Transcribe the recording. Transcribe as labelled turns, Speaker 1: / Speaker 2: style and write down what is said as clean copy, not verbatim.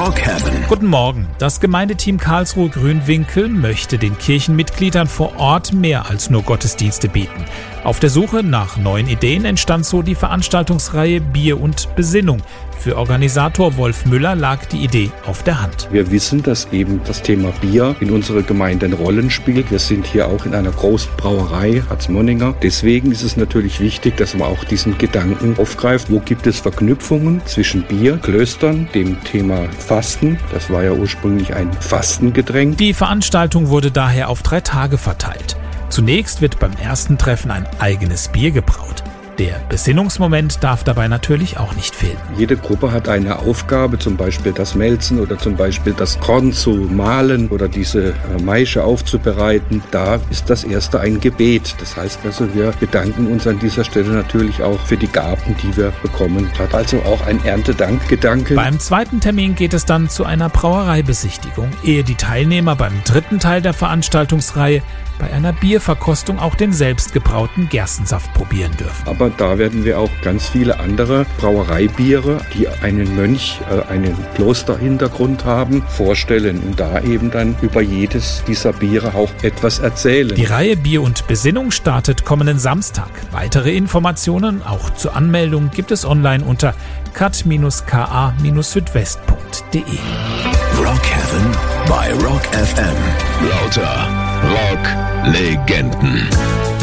Speaker 1: Rockhaven.
Speaker 2: Guten Morgen. Das Gemeindeteam Karlsruhe-Grünwinkel möchte den Kirchenmitgliedern vor Ort mehr als nur Gottesdienste bieten. Auf der Suche nach neuen Ideen entstand so die Veranstaltungsreihe Bier und Besinnung. Für Organisator Wolf Müller lag die Idee auf der Hand.
Speaker 3: Wir wissen, dass eben das Thema Bier in unserer Gemeinde eine Rolle spielt. Wir sind hier auch in einer großen Brauerei, Harzmonninger. Deswegen ist es natürlich wichtig, dass man auch diesen Gedanken aufgreift. Wo gibt es Verknüpfungen zwischen Bier, Klöstern, dem Thema Fasten? Das war ja ursprünglich ein Fastengetränk.
Speaker 2: Die Veranstaltung wurde daher auf 3 Tage verteilt. Zunächst wird beim ersten Treffen ein eigenes Bier gebraut. Der Besinnungsmoment darf dabei natürlich auch nicht fehlen.
Speaker 3: Jede Gruppe hat eine Aufgabe, zum Beispiel das Melzen oder zum Beispiel das Korn zu mahlen oder diese Maische aufzubereiten. Da ist das erste ein Gebet. Das heißt also, wir bedanken uns an dieser Stelle natürlich auch für die Gaben, die wir bekommen. Hat also auch ein Erntedankgedanke.
Speaker 2: Beim zweiten Termin geht es dann zu einer Brauereibesichtigung, ehe die Teilnehmer beim dritten Teil der Veranstaltungsreihe bei einer Bierverkostung auch den selbstgebrauten Gerstensaft probieren dürfen.
Speaker 3: Aber da werden wir auch ganz viele andere Brauereibiere, die einen Mönch, einen Klosterhintergrund haben, vorstellen und da eben dann über jedes dieser Biere auch etwas erzählen.
Speaker 2: Die Reihe Bier und Besinnung startet kommenden Samstag. Weitere Informationen, auch zur Anmeldung, gibt es online unter kat-ka-südwest.de.
Speaker 1: Rockhaven bei Rock FM. Lauter Rock-Legenden.